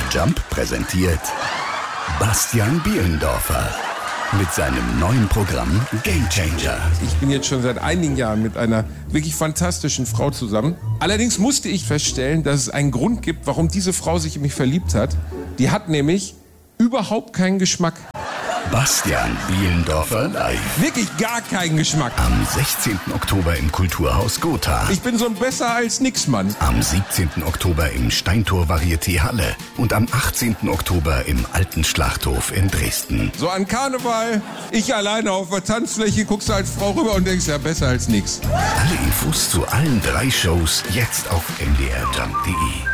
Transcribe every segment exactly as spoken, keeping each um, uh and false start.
Jump präsentiert Bastian Bielendorfer mit seinem neuen Programm Game Changer. Ich bin jetzt schon seit einigen Jahren mit einer wirklich fantastischen Frau zusammen. Allerdings musste ich feststellen, dass es einen Grund gibt, warum diese Frau sich in mich verliebt hat. Die hat nämlich überhaupt keinen Geschmack. Bastian Bielendorfer live. Wirklich gar keinen Geschmack. Am sechzehnten Oktober im Kulturhaus Gotha. Ich bin so ein besser als nix Mann. Am siebzehnten Oktober im Steintor Varieté Halle. Und am achtzehnten Oktober im Alten Schlachthof in Dresden. So an Karneval, ich alleine auf der Tanzfläche, guckst du als Frau rüber und denkst, ja, besser als nix. Alle Infos zu allen drei Shows jetzt auf m d r jump punkt d e.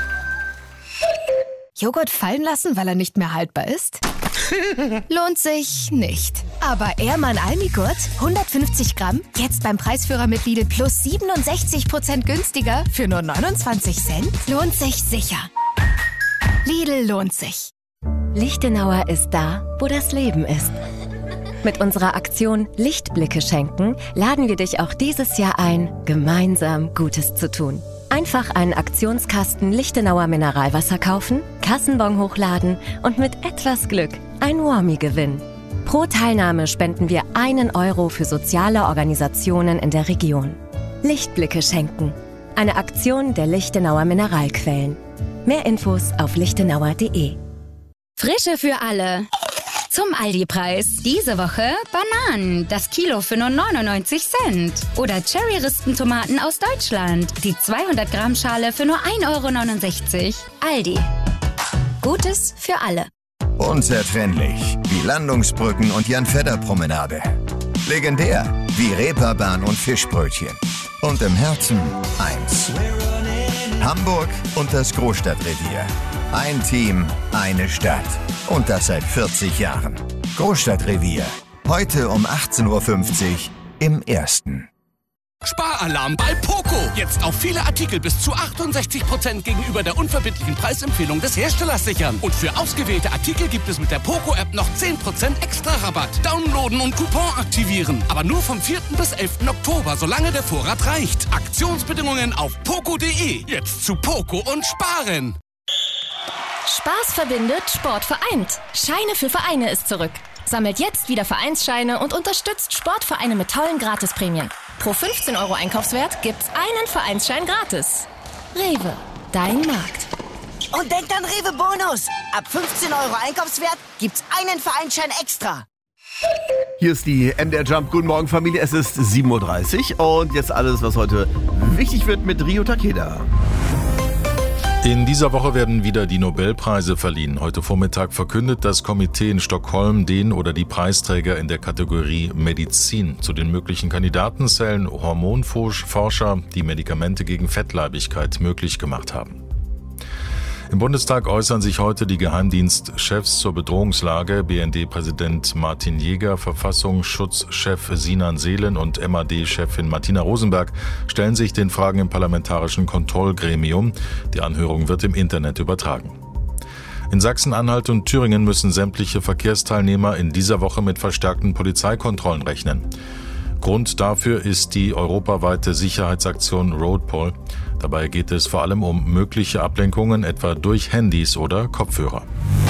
Joghurt fallen lassen, weil er nicht mehr haltbar ist? Lohnt sich nicht. Aber Ehrmann Almigurt, hundertfünfzig Gramm, jetzt beim Preisführer mit Lidl plus siebenundsechzig Prozent günstiger für nur neunundzwanzig Cent? Lohnt sich sicher. Lidl lohnt sich. Lichtenauer ist da, wo das Leben ist. Mit unserer Aktion Lichtblicke schenken laden wir dich auch dieses Jahr ein, gemeinsam Gutes zu tun. Einfach einen Aktionskasten Lichtenauer Mineralwasser kaufen, Kassenbon hochladen und mit etwas Glück ein Warmie gewinnen. Pro Teilnahme spenden wir einen Euro für soziale Organisationen in der Region. Lichtblicke schenken. Eine Aktion der Lichtenauer Mineralquellen. Mehr Infos auf lichtenauer punkt de. Frische für alle. Zum Aldi-Preis. Diese Woche Bananen, das Kilo für nur neunundneunzig Cent. Oder Cherry-Ristentomaten aus Deutschland, die zweihundert Gramm Schale für nur ein Euro neunundsechzig. Aldi. Gutes für alle. Unzertrennlich wie Landungsbrücken und Jan-Fedder-Promenade. Legendär wie Reeperbahn und Fischbrötchen. Und im Herzen eins. Hamburg und das Großstadtrevier. Ein Team, eine Stadt. Und das seit vierzig Jahren. Großstadtrevier. Heute um achtzehn Uhr fünfzig im Ersten. Sparalarm bei Poco. Jetzt auf viele Artikel bis zu achtundsechzig Prozent gegenüber der unverbindlichen Preisempfehlung des Herstellers sichern. Und für ausgewählte Artikel gibt es mit der Poco-App noch zehn Prozent extra Rabatt. Downloaden und Coupon aktivieren. Aber nur vom vierten bis elften Oktober, solange der Vorrat reicht. Aktionsbedingungen auf poco punkt de. Jetzt zu Poco und sparen. Spaß verbindet, Sport vereint. Scheine für Vereine ist zurück. Sammelt jetzt wieder Vereinsscheine und unterstützt Sportvereine mit tollen Gratisprämien. Pro fünfzehn Euro Einkaufswert gibt's einen Vereinsschein gratis. Rewe, dein Markt. Und denkt an Rewe Bonus. Ab fünfzehn Euro Einkaufswert gibt's einen Vereinsschein extra. Hier ist die M D R Jump. Guten Morgen, Familie. Es ist sieben Uhr dreißig und jetzt alles, was heute wichtig wird mit Rio Takeda. In dieser Woche werden wieder die Nobelpreise verliehen. Heute Vormittag verkündet das Komitee in Stockholm den oder die Preisträger in der Kategorie Medizin. Zu den möglichen Kandidaten zählen Hormonforscher, die Medikamente gegen Fettleibigkeit möglich gemacht haben. Im Bundestag äußern sich heute die Geheimdienstchefs zur Bedrohungslage. B N D-Präsident Martin Jäger, Verfassungsschutzchef Sinan Seelen und M A D-Chefin Martina Rosenberg stellen sich den Fragen im Parlamentarischen Kontrollgremium. Die Anhörung wird im Internet übertragen. In Sachsen-Anhalt und Thüringen müssen sämtliche Verkehrsteilnehmer in dieser Woche mit verstärkten Polizeikontrollen rechnen. Grund dafür ist die europaweite Sicherheitsaktion Roadpol. Dabei geht es vor allem um mögliche Ablenkungen, etwa durch Handys oder Kopfhörer.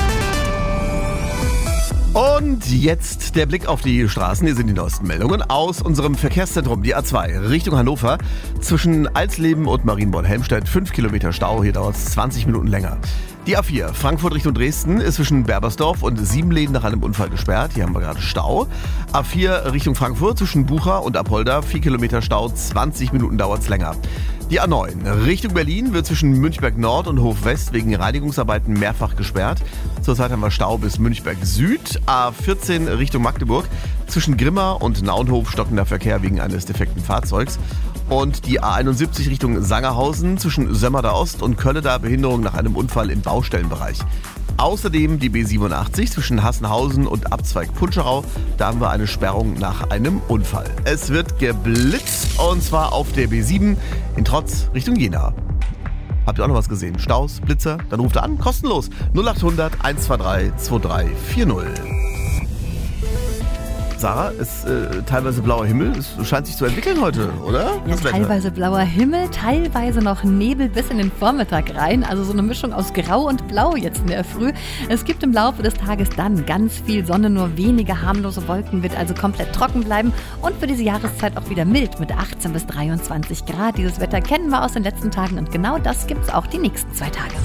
Und jetzt der Blick auf die Straßen. Hier sind die neuesten Meldungen aus unserem Verkehrszentrum, die A zwei, Richtung Hannover. Zwischen Alsleben und Marienborn-Helmstedt fünf Kilometer Stau, hier dauert es zwanzig Minuten länger. Die A vier, Frankfurt Richtung Dresden, ist zwischen Berbersdorf und Siebenleden nach einem Unfall gesperrt. Hier haben wir gerade Stau. A vier Richtung Frankfurt zwischen Bucha und Apolda, vier Kilometer Stau, zwanzig Minuten dauert es länger. Die A neun, Richtung Berlin, wird zwischen Münchberg Nord und Hof West wegen Reinigungsarbeiten mehrfach gesperrt. Zurzeit haben wir Stau bis Münchberg Süd. A vierzehn Richtung Magdeburg, zwischen Grimma und Naunhof stockender Verkehr wegen eines defekten Fahrzeugs. Und die A einundsiebzig Richtung Sangerhausen, zwischen Sömmerda Ost und Kölleda, Behinderung nach einem Unfall im Baustellenbereich. Außerdem die B siebenundachtzig zwischen Hassenhausen und Abzweig Punscherau. Da haben wir eine Sperrung nach einem Unfall. Es wird geblitzt und zwar auf der B sieben in Trotz Richtung Jena. Habt ihr auch noch was gesehen? Staus, Blitzer? Dann ruft er an, kostenlos. null achthundert, eins zwei drei, zwei drei vier null. Sarah, ist äh, teilweise blauer Himmel. Es scheint sich zu entwickeln heute, oder? Ja, teilweise blauer Himmel, teilweise noch Nebel bis in den Vormittag rein. Also so eine Mischung aus Grau und Blau jetzt in der Früh. Es gibt im Laufe des Tages dann ganz viel Sonne, nur wenige harmlose Wolken, wird also komplett trocken bleiben. Und für diese Jahreszeit auch wieder mild mit achtzehn bis dreiundzwanzig Grad. Dieses Wetter kennen wir aus den letzten Tagen und genau das gibt es auch die nächsten zwei Tage.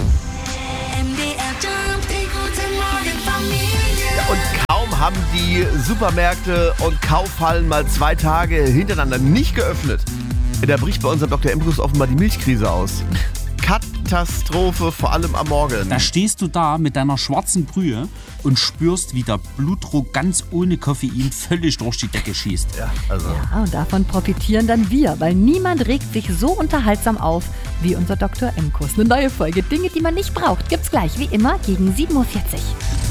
Ja, und kaum haben die Supermärkte und Kaufhallen mal zwei Tage hintereinander nicht geöffnet, da bricht bei unserem Doktor Embrus offenbar die Milchkrise aus. Katastrophe, vor allem am Morgen. Da stehst du da mit deiner schwarzen Brühe und spürst, wie der Blutdruck ganz ohne Koffein völlig durch die Decke schießt. Ja, also. Ja, und davon profitieren dann wir, weil niemand regt sich so unterhaltsam auf wie unser Doktor Emkus. Eine neue Folge Dinge, die man nicht braucht, gibt's gleich wie immer gegen sieben Uhr vierzig.